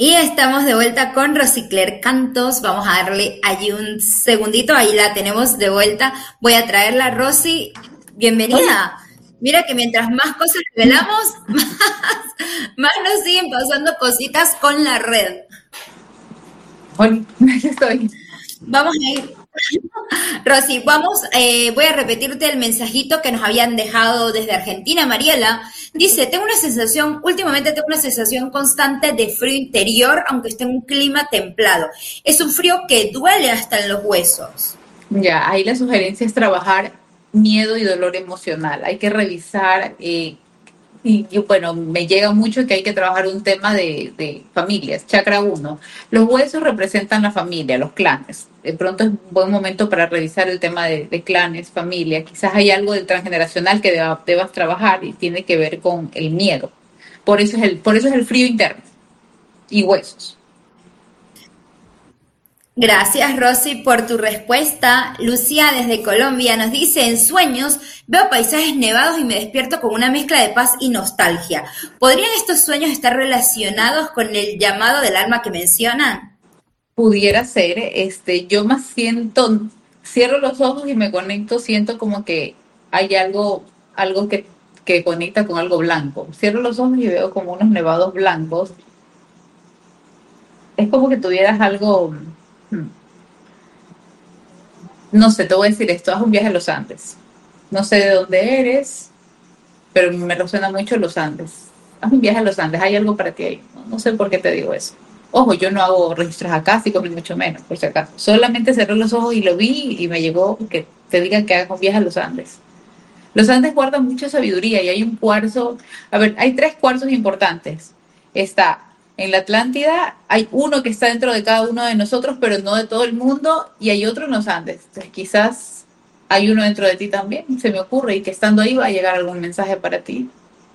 Y estamos de vuelta con Rosicler Cantos. Vamos a darle allí un segundito. Ahí la tenemos de vuelta. Voy a traerla, Rosy. Hola. Bienvenida. Mira que mientras más cosas revelamos, más nos siguen pasando cositas con la red. Hola, aquí estoy. Vamos a ir. Rosy, voy a repetirte el mensajito que nos habían dejado desde Argentina. Mariela dice, últimamente tengo una sensación constante de frío interior, aunque esté en un clima templado. Es un frío que duele hasta en los huesos. Ya, ahí la sugerencia es trabajar miedo y dolor emocional. Hay que revisar, bueno, me llega mucho que hay que trabajar un tema de familias. Chakra uno. Los huesos representan la familia, los clanes. De pronto es un buen momento para revisar el tema de clanes, familia. Quizás hay algo del transgeneracional que debas trabajar y tiene que ver con el miedo. Por eso es el frío interno y huesos. Gracias, Rosy, por tu respuesta. Lucía, desde Colombia, nos dice, en sueños veo paisajes nevados y me despierto con una mezcla de paz y nostalgia. ¿Podrían estos sueños estar relacionados con el llamado del alma que mencionan? Pudiera ser, yo más siento, cierro los ojos y me conecto, siento como que hay algo que conecta con algo blanco. Cierro los ojos y veo como unos nevados blancos. Es como que tuvieras algo, hmm, no sé, te voy a decir esto, haz un viaje a los Andes. No sé de dónde eres, pero me resuena mucho los Andes. Haz un viaje a los Andes, hay algo para ti ahí. No sé por qué te digo eso. Ojo, yo no hago registros acásticos, ni mucho menos, por si acaso. Solamente cerré los ojos y lo vi y me llegó que te digan que hagas un viaje a los Andes. Los Andes guardan mucha sabiduría y hay un cuarzo. A ver, hay tres cuarzos importantes. Está en la Atlántida, hay uno que está dentro de cada uno de nosotros, pero no de todo el mundo, y hay otro en los Andes. Entonces, quizás hay uno dentro de ti también, se me ocurre, y que estando ahí va a llegar algún mensaje para ti.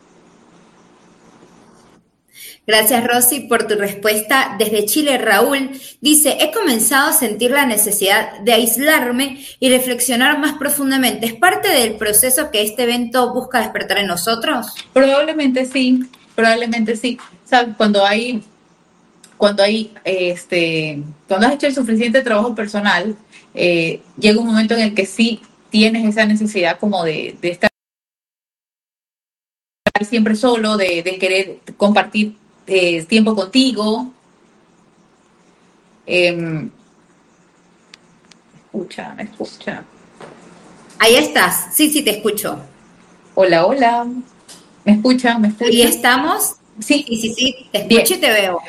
Gracias, Rosy, por tu respuesta. Desde Chile, Raúl dice, he comenzado a sentir la necesidad de aislarme y reflexionar más profundamente. ¿Es parte del proceso que este evento busca despertar en nosotros? Probablemente sí, probablemente sí. ¿Sabes? Cuando has hecho el suficiente trabajo personal, llega un momento en el que sí tienes esa necesidad como de estar siempre solo, de querer compartir tiempo contigo. Eh, me escucha. Ahí estás. Sí, sí, te escucho. Hola, hola. ¿Me escucha? ¿Me Ahí escucha? estamos. Sí, Sí, sí, sí, sí, te escucho bien. y te veo.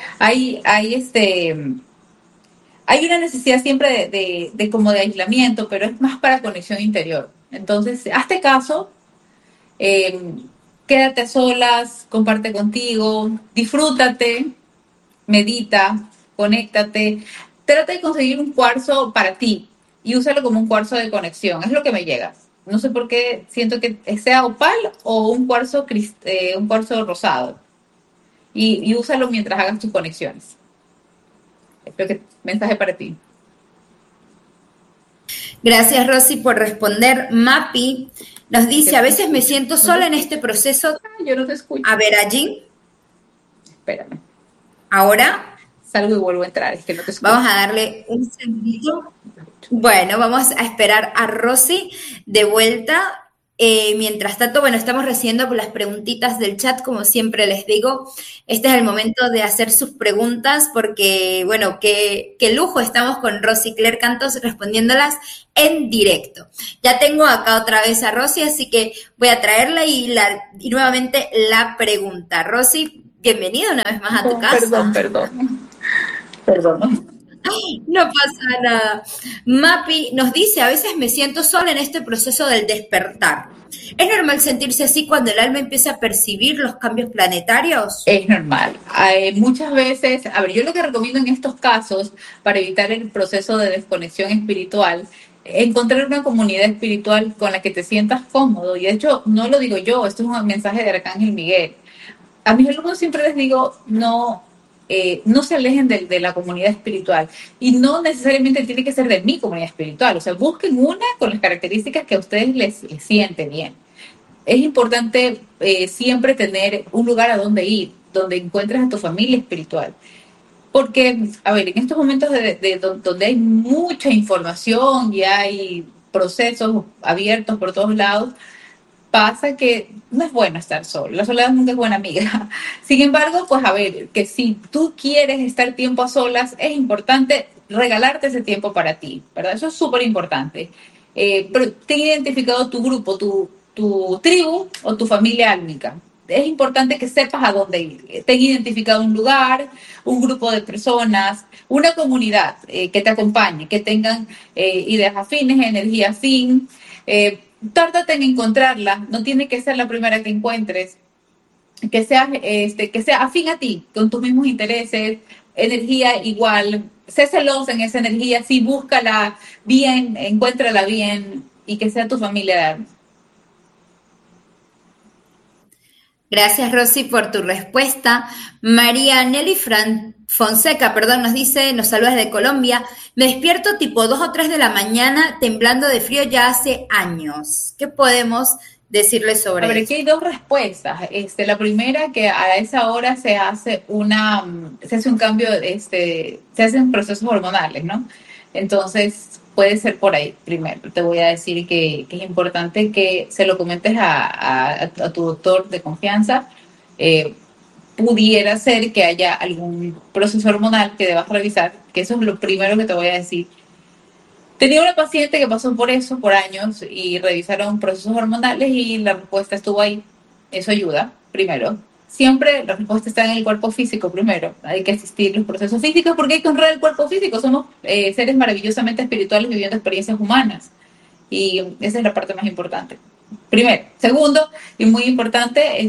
Hay una necesidad siempre de como de aislamiento, pero es más para conexión interior. Entonces, hazte caso, eh, quédate a solas, comparte contigo, disfrútate, medita, conéctate, trata de conseguir un cuarzo para ti y úsalo como un cuarzo de conexión, es lo que me llega. No sé por qué siento que sea opal o un cuarzo rosado y úsalo mientras hagas tus conexiones. Espero que mensaje para ti. Gracias, Rosy, por responder. Mapi nos Es que dice, a no te veces me escucho, siento no te sola en este escucho. proceso. Yo no te escucho. A ver, allí, Espérame. ahora Salgo y vuelvo a entrar, es que no te vamos escucho. a darle un segundito. Bueno, vamos a esperar a Rosy de vuelta. Mientras tanto, bueno, estamos recibiendo las preguntitas del chat, como siempre les digo. Este es el momento de hacer sus preguntas porque, bueno, qué lujo estamos con Rosy Claire Cantos respondiéndolas en directo. Ya tengo acá otra vez a Rosy, así que voy a traerla y nuevamente la pregunta. Rosy, bienvenida una vez más a tu Perdón, perdón, casa. perdón. Perdón. No pasa nada. Mapi nos dice, a veces me siento sola en este proceso del despertar. ¿Es normal sentirse así cuando el alma empieza a percibir los cambios planetarios? Es normal. Muchas veces, a ver, yo lo que recomiendo en estos casos, para evitar el proceso de desconexión espiritual, encontrar una comunidad espiritual con la que te sientas cómodo. Y de hecho, no lo digo yo, esto es un mensaje de Arcángel Miguel. A mis alumnos siempre les digo, no se alejen de la comunidad espiritual. Y no necesariamente tiene que ser de mi comunidad espiritual. O sea, busquen una con las características que a ustedes les siente bien. Es importante siempre tener un lugar a donde ir, donde encuentres a tu familia espiritual. Porque, a ver, en estos momentos donde hay mucha información y hay procesos abiertos por todos lados, pasa que no es bueno estar solo. La soledad nunca es buena amiga. Sin embargo, pues a ver, que si tú quieres estar tiempo a solas, es importante regalarte ese tiempo para ti, ¿verdad? Eso es súper importante. Pero ten identificado tu grupo, tu tribu o tu familia álmica. Es importante que sepas a dónde ir. Ten identificado un lugar, un grupo de personas, una comunidad que te acompañe, que tengan ideas afines, energía afín. Tárdate en encontrarla, no tiene que ser la primera que encuentres, que sea afín a ti, con tus mismos intereses, energía igual, sé celosa en esa energía, sí, búscala bien, encuéntrala bien y que sea tu familia de alma. Gracias, Rosy, por tu respuesta. María Nelly Fonseca, perdón, nos dice, nos saluda desde Colombia. Me despierto tipo 2 o 3 de la mañana temblando de frío ya hace años. ¿Qué podemos decirle A ver, sobre aquí eso? hay dos respuestas. La primera, que a esa hora se hace un cambio, se hacen procesos hormonales, ¿no? Entonces, puede ser por ahí. Primero, te voy a decir que es importante que se lo comentes a tu doctor de confianza. Eh, Pudiera ser que haya algún proceso hormonal que debas revisar, que eso es lo primero que te voy a decir. Tenía una paciente que pasó por eso por años y revisaron procesos hormonales y la respuesta estuvo ahí. Eso ayuda, primero. Siempre la respuesta está en el cuerpo físico primero. Hay que asistir los procesos físicos porque hay que honrar el cuerpo físico. Somos seres maravillosamente espirituales viviendo experiencias humanas. Y esa es la parte más importante. Primero. Segundo, y muy importante,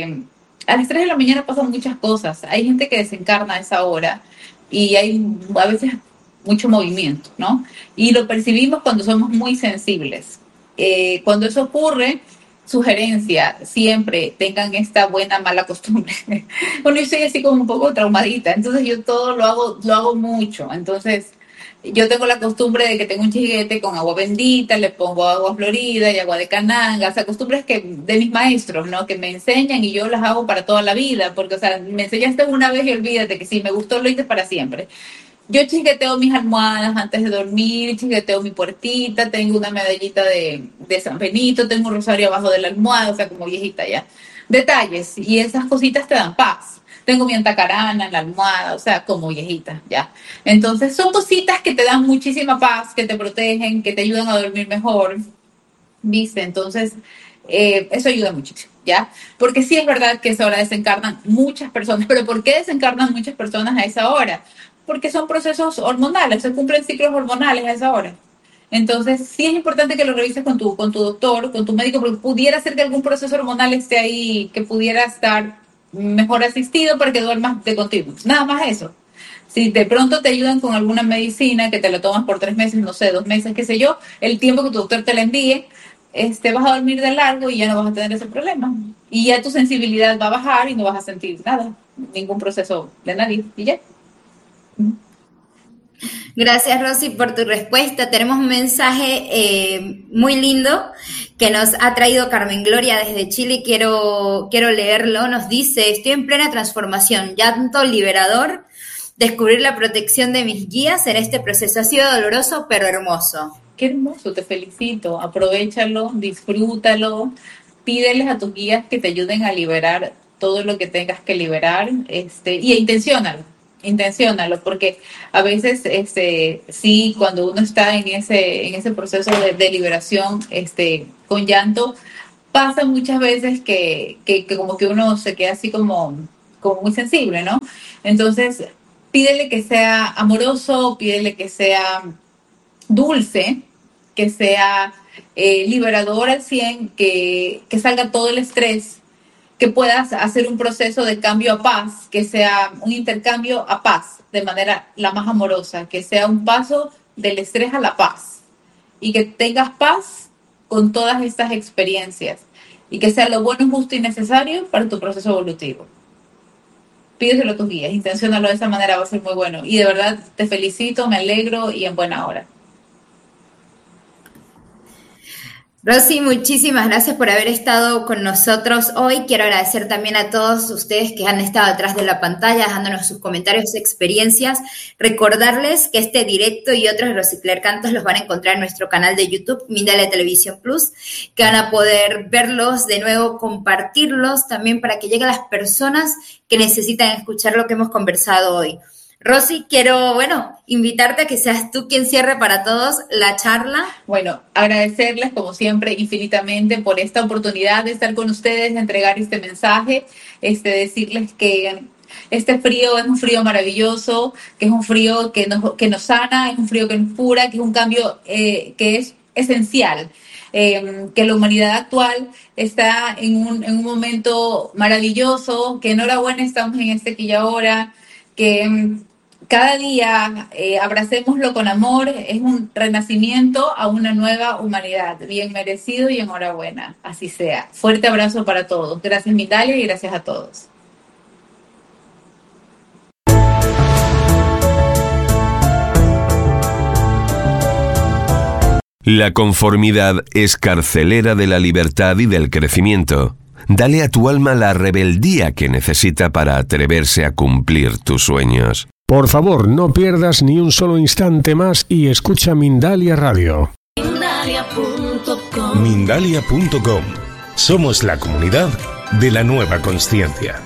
a las 3 de la mañana pasan muchas cosas. Hay gente que desencarna a esa hora y hay a veces mucho movimiento, ¿no? Y lo percibimos cuando somos muy sensibles. Cuando eso ocurre, sugerencia, siempre tengan esta buena mala costumbre. Bueno, yo soy así como un poco traumadita, entonces yo todo lo hago mucho. Entonces, yo tengo la costumbre de que tengo un chiguete con agua bendita, le pongo agua florida y agua de cananga, o sea, costumbres que de mis maestros, ¿no? Que me enseñan y yo las hago para toda la vida, porque, o sea, me enseñaste una vez y olvídate que si me gustó lo hice para siempre. Yo chisgueteo mis almohadas antes de dormir, chisgueteo mi puertita, tengo una medallita de San Benito, tengo un rosario abajo de la almohada, o sea, como viejita ya. Detalles, y esas cositas te dan paz. Tengo mi antacarana en la almohada, o sea, como viejita, ya. Entonces, son cositas que te dan muchísima paz, que te protegen, que te ayudan a dormir mejor, ¿viste? Entonces, eso ayuda muchísimo, ¿ya? Porque sí es verdad que a esa hora desencarnan muchas personas, pero ¿por qué desencarnan muchas personas a esa hora? Porque son procesos hormonales, se cumplen ciclos hormonales a esa hora. Entonces, sí es importante que lo revises con tu doctor, con tu médico, porque pudiera ser que algún proceso hormonal esté ahí, que pudiera estar mejor asistido para que duermas de continuo. Nada más eso. Si de pronto te ayudan con alguna medicina que te la tomas por 3 meses, no sé, 2 meses, qué sé yo, el tiempo que tu doctor te la envíe, vas a dormir de largo y ya no vas a tener ese problema. Y ya tu sensibilidad va a bajar y no vas a sentir nada, ningún proceso de nadie. Y ya. Gracias, Rosy, por tu respuesta. Tenemos un mensaje muy lindo que nos ha traído Carmen Gloria desde Chile. Quiero leerlo. Nos dice, estoy en plena transformación, llanto liberador, descubrir la protección de mis guías en este proceso. Ha sido doloroso, pero hermoso. Qué hermoso, te felicito. Aprovéchalo, disfrútalo. Pídeles a tus guías que te ayuden a liberar todo lo que tengas que liberar, y intenciónalo, porque a veces, sí, cuando uno está en ese proceso de liberación, con llanto, pasa muchas veces que como que uno se queda así como muy sensible, ¿no? Entonces, pídele que sea amoroso, pídele que sea dulce, que sea liberador al 100, que salga todo el estrés, que puedas hacer un proceso de cambio a paz, que sea un intercambio a paz, de manera la más amorosa, que sea un paso del estrés a la paz y que tengas paz con todas estas experiencias y que sea lo bueno, justo y necesario para tu proceso evolutivo. Pídeselo a tus guías, intenciónalo de esa manera, va a ser muy bueno. Y de verdad te felicito, me alegro y en buena hora. Rosy, muchísimas gracias por haber estado con nosotros hoy. Quiero agradecer también a todos ustedes que han estado atrás de la pantalla, dándonos sus comentarios, sus experiencias. Recordarles que este directo y otros de los Ciclercantos los van a encontrar en nuestro canal de YouTube, Mindalia Televisión Plus, que van a poder verlos de nuevo, compartirlos también para que lleguen las personas que necesitan escuchar lo que hemos conversado hoy. Rosy, quiero, invitarte a que seas tú quien cierre para todos la charla. Bueno, agradecerles como siempre infinitamente por esta oportunidad de estar con ustedes, de entregar este mensaje, decirles que este frío es un frío maravilloso, que es un frío que nos sana, es un frío que nos cura, que es un cambio que es esencial. Que la humanidad actual está en un momento maravilloso, que enhorabuena estamos en este aquí y ahora, que cada día abracémoslo con amor, es un renacimiento a una nueva humanidad, bien merecido y enhorabuena, así sea. Fuerte abrazo para todos. Gracias Mindalia y gracias a todos. La conformidad es carcelera de la libertad y del crecimiento. Dale a tu alma la rebeldía que necesita para atreverse a cumplir tus sueños. Por favor, no pierdas ni un solo instante más y escucha Mindalia Radio. Mindalia.com. Mindalia.com. Somos la comunidad de la nueva consciencia.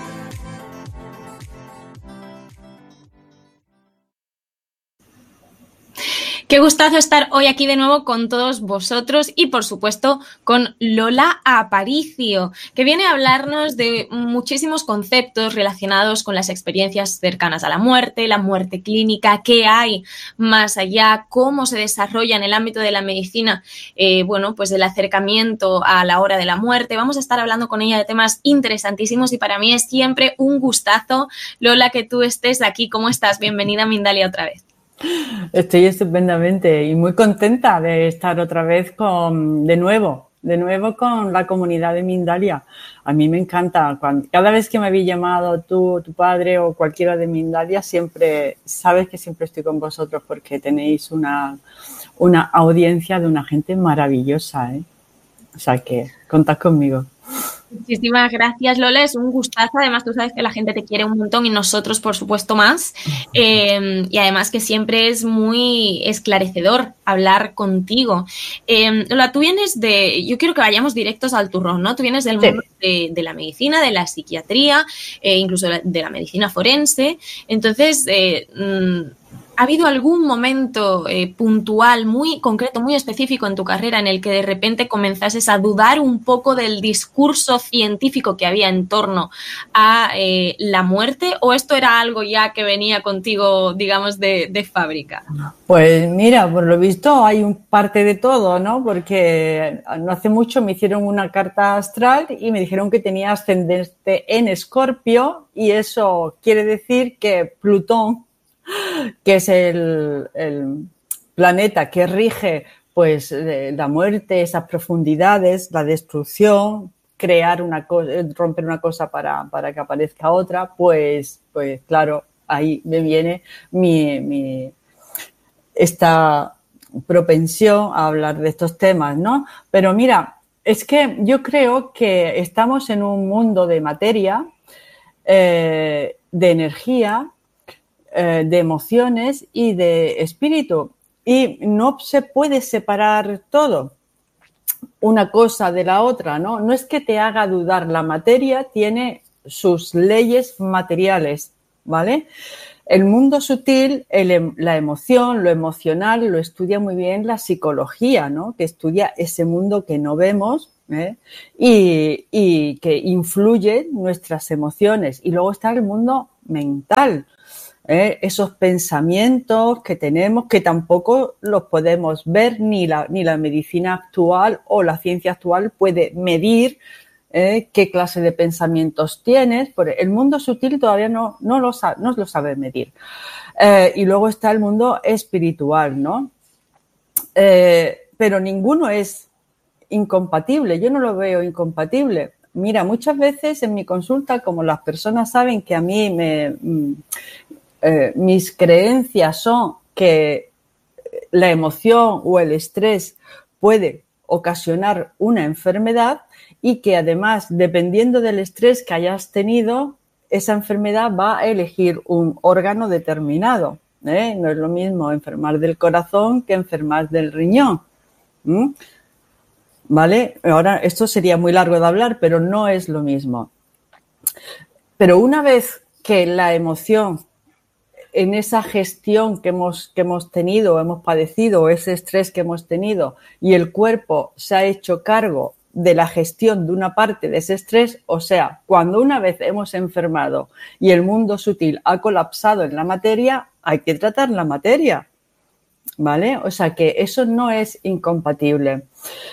Qué gustazo estar hoy aquí de nuevo con todos vosotros y, por supuesto, con Lola Aparicio, que viene a hablarnos de muchísimos conceptos relacionados con las experiencias cercanas a la muerte clínica, qué hay más allá, cómo se desarrolla en el ámbito de la medicina, pues el acercamiento a la hora de la muerte. Vamos a estar hablando con ella de temas interesantísimos y para mí es siempre un gustazo, Lola, que tú estés aquí. ¿Cómo estás? Bienvenida a Mindalia otra vez. Estoy estupendamente y muy contenta de estar otra vez de nuevo con la comunidad de Mindalia. A mí me encanta, cada vez que me habéis llamado tú, tu padre o cualquiera de Mindalia, siempre, sabes que siempre estoy con vosotros porque tenéis una audiencia de una gente maravillosa, ¿eh? O sea que contad conmigo. Muchísimas gracias, Lola, es un gustazo. Además, tú sabes que la gente te quiere un montón y nosotros, por supuesto, más. Y además que siempre es muy esclarecedor hablar contigo. Lola, tú vienes yo quiero que vayamos directos al turrón, ¿no? Tú vienes del mundo de la medicina, de la psiquiatría, incluso de la medicina forense. Entonces, ¿ha habido algún momento puntual, muy concreto, muy específico en tu carrera en el que de repente comenzases a dudar un poco del discurso científico que había en torno a la muerte? ¿O esto era algo ya que venía contigo, digamos, de fábrica? Pues mira, por lo visto hay un parte de todo, ¿no? Porque no hace mucho me hicieron una carta astral y me dijeron que tenía ascendente en Escorpio y eso quiere decir que Plutón, que es el planeta que rige pues la muerte, esas profundidades, la destrucción, crear una cosa, romper una cosa para que aparezca otra, pues claro, ahí me viene esta propensión a hablar de estos temas, ¿no? Pero mira, es que yo creo que estamos en un mundo de materia, de energía, de emociones y de espíritu, y no se puede separar todo una cosa de la otra, ¿no? No es que te haga dudar, la materia tiene sus leyes materiales, ¿vale? El mundo sutil, la emoción, lo emocional, lo estudia muy bien la psicología, ¿no? Que estudia ese mundo que no vemos, y que influye nuestras emociones. Y luego está el mundo mental, esos pensamientos que tenemos que tampoco los podemos ver, ni la medicina actual o la ciencia actual puede medir qué clase de pensamientos tienes. El mundo sutil todavía no lo sabe medir. Y luego está el mundo espiritual, ¿no? Pero ninguno es incompatible. Yo no lo veo incompatible. Mira, muchas veces en mi consulta, como las personas saben que a mí mis creencias son que la emoción o el estrés puede ocasionar una enfermedad y que además, dependiendo del estrés que hayas tenido, esa enfermedad va a elegir un órgano determinado. No es lo mismo enfermar del corazón que enfermar del riñón. ¿Vale? Ahora, esto sería muy largo de hablar, pero no es lo mismo. Pero una vez que la emoción, en esa gestión que hemos tenido, hemos padecido, ese estrés que hemos tenido, y el cuerpo se ha hecho cargo de la gestión de una parte de ese estrés, o sea, cuando una vez hemos enfermado y el mundo sutil ha colapsado en la materia, hay que tratar la materia, ¿vale? O sea que eso no es incompatible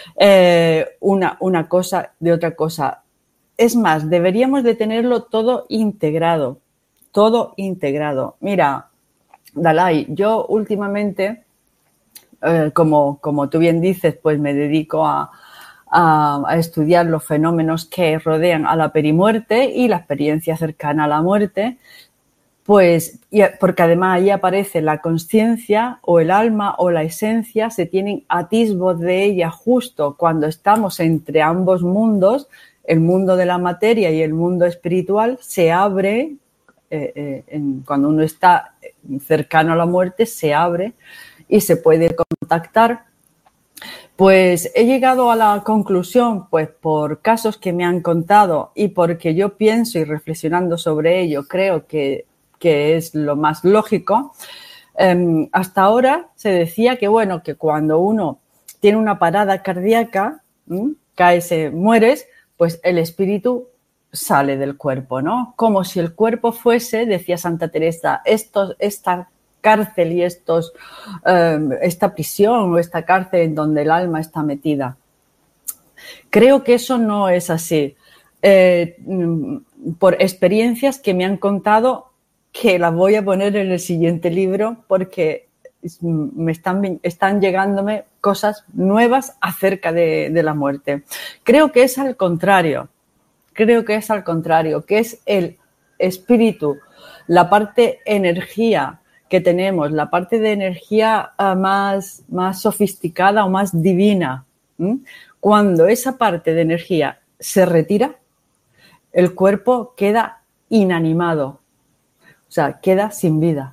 una cosa de otra cosa. Es más, deberíamos de tenerlo todo integrado, todo integrado. Mira, Dalai, yo últimamente, como tú bien dices, pues me dedico a estudiar los fenómenos que rodean a la perimuerte y la experiencia cercana a la muerte, pues porque además ahí aparece la consciencia o el alma o la esencia, se tienen atisbos de ella justo cuando estamos entre ambos mundos, el mundo de la materia y el mundo espiritual se abre, cuando uno está cercano a la muerte se abre y se puede contactar. Pues he llegado a la conclusión, pues por casos que me han contado y porque yo pienso y reflexionando sobre ello creo que es lo más lógico. Hasta ahora se decía que, bueno, que cuando uno tiene una parada cardíaca, mueres, pues el espíritu sale del cuerpo, ¿no? Como si el cuerpo fuese, decía Santa Teresa, esta cárcel y esta prisión o esta cárcel en donde el alma está metida. Creo que eso no es así. Por experiencias que me han contado, que las voy a poner en el siguiente libro porque están llegándome cosas nuevas acerca de la muerte. Creo que es al contrario, que es el espíritu, la parte energía que tenemos, la parte de energía más sofisticada o más divina. Cuando esa parte de energía se retira, el cuerpo queda inanimado, o sea, queda sin vida.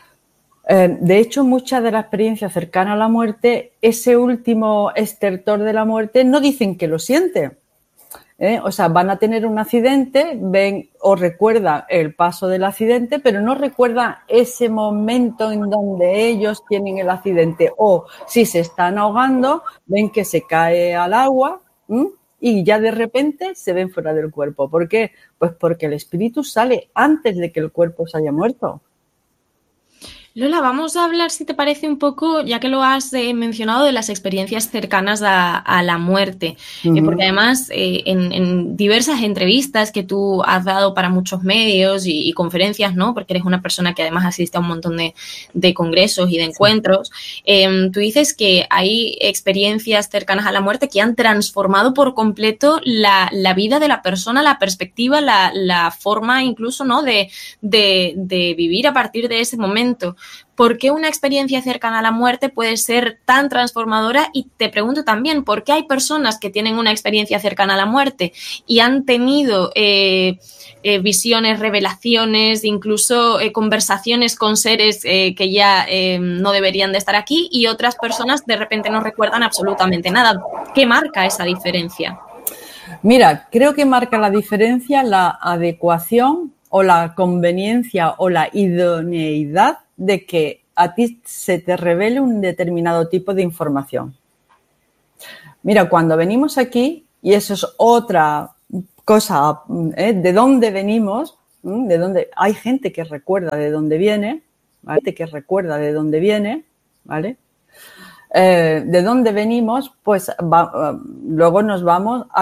De hecho, mucha de la experiencia cercana a la muerte, ese último estertor de la muerte, no dicen que lo siente. O sea, van a tener un accidente, ven o recuerdan el paso del accidente, pero no recuerdan ese momento en donde ellos tienen el accidente. O si se están ahogando, ven que se cae al agua y ya de repente se ven fuera del cuerpo. ¿Por qué? Pues porque el espíritu sale antes de que el cuerpo se haya muerto. Lola, vamos a hablar, si te parece, un poco, ya que lo has mencionado, de las experiencias cercanas a la muerte. Porque además, en diversas entrevistas que tú has dado para muchos medios y conferencias, ¿no? Porque eres una persona que además asiste a un montón de congresos y de encuentros, tú dices que hay experiencias cercanas a la muerte que han transformado por completo la vida de la persona, la perspectiva, la forma incluso, ¿no? de vivir a partir de ese momento. ¿Por qué una experiencia cercana a la muerte puede ser tan transformadora? Y te pregunto también, ¿por qué hay personas que tienen una experiencia cercana a la muerte y han tenido visiones, revelaciones, incluso conversaciones con seres que ya no deberían de estar aquí, y otras personas de repente no recuerdan absolutamente nada? ¿Qué marca esa diferencia? Mira, creo que marca la diferencia la adecuación o la conveniencia o la idoneidad de que a ti se te revele un determinado tipo de información. Mira, cuando venimos aquí, y eso es otra cosa, de dónde venimos, de dónde hay gente que recuerda de dónde viene, ¿vale? ¿Vale? De dónde venimos, pues luego nos vamos a